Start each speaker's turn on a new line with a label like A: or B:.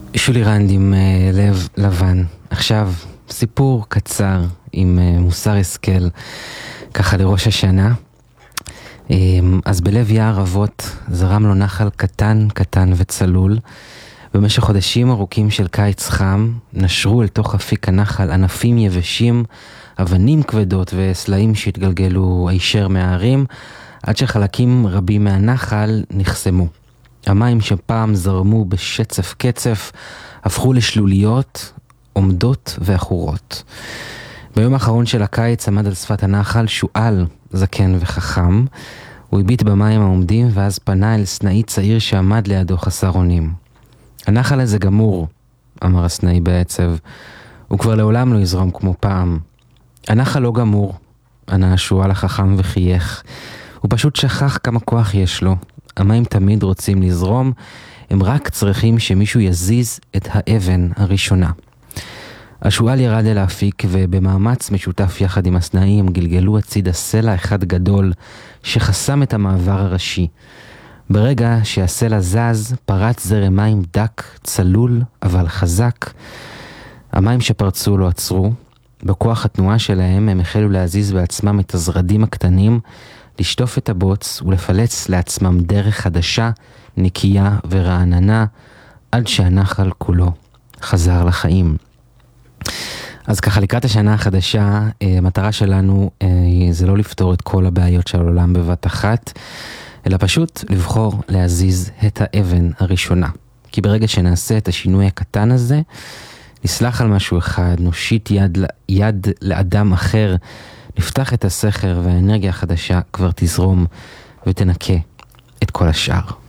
A: שולי רנד עם לב לבן. עכשיו, סיפור קצר עם מוסר השכל, ככה לראש השנה. אז בלב יער אבות זרם לו נחל קטן קטן וצלול. במשך חודשים ארוכים של קיץ חם נשרו אל תוך אפיק הנחל ענפים יבשים, אבנים כבדות וסלעים שהתגלגלו הישר מהערים, עד שחלקים רבים מהנחל נחסמו. המים שפעם זרמו בשצף קצף הפכו לשלוליות, עומדות ואחורות. ביום האחרון של הקיץ עמד על שפת הנחל שואל זקן וחכם. הוא הביט במים העומדים ואז פנה אל סנאי צעיר שעמד לידו חסר אונים. הנחל הזה גמור, אמר הסנאי בעצב. הוא כבר לעולם לא יזרום כמו פעם. הנחל לא גמור, ענה השואל החכם וחייך. הוא פשוט שכח כמה כוח יש לו. המים תמיד רוצים לזרום, הם רק צריכים שמישהו יזיז את האבן הראשונה. השואל ירד אל האפיק ובמאמץ משותף יחד עם הסנאים גלגלו הצידה סלע אחד גדול שחסם את המעבר הראשי. ברגע שהסלע זז פרץ זרם מים דק, צלול אבל חזק. המים שפרצו לא עצרו. בכוח התנועה שלהם הם החלו להזיז בעצמם את הזרדים הקטנים, לשטוף את הבוץ ולפלץ לעצמם דרך חדשה, נקייה ורעננה, עד שהנחל כולו חזר לחיים. אז ככה לקראת השנה החדשה, המטרה שלנו זה לא לפתור את כל הבעיות של העולם בבת אחת, אלא פשוט לבחור להזיז את האבן הראשונה. כי ברגע שנעשה את השינוי הקטן הזה, נסלח על משהו אחד, נושיט יד לאדם אחר, נפתח את הסכר והאנרגיה החדשה כבר תזרום ותנקה את כל השאר.